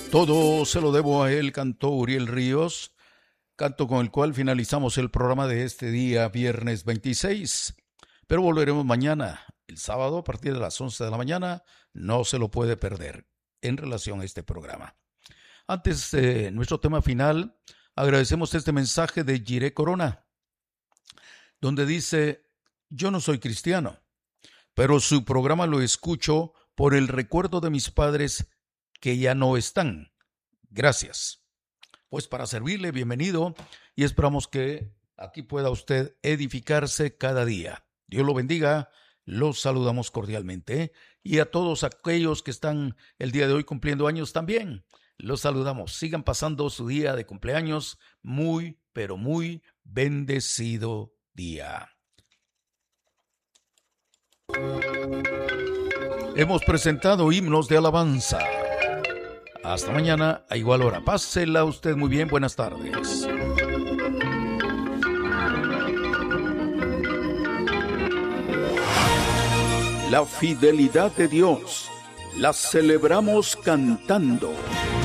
Todo se lo debo a él, cantó Uriel Ríos, canto con el cual finalizamos el programa de este día, viernes 26. Pero volveremos mañana, el sábado, a partir de las 11 de la mañana. No se lo puede perder en relación a este programa. Antes de nuestro tema final, agradecemos este mensaje de Jiré Corona, donde dice: yo no soy cristiano, pero su programa lo escucho por el recuerdo de mis padres que ya no están. Gracias. Pues para servirle, bienvenido, y esperamos que aquí pueda usted edificarse cada día. Dios lo bendiga, los saludamos cordialmente, y a todos aquellos que están el día de hoy cumpliendo años también, los saludamos. Sigan pasando su día de cumpleaños muy, pero muy bendecido día. Hemos presentado himnos de alabanza. Hasta mañana a igual hora. Pásela usted muy bien. Buenas tardes. La fidelidad de Dios la celebramos cantando.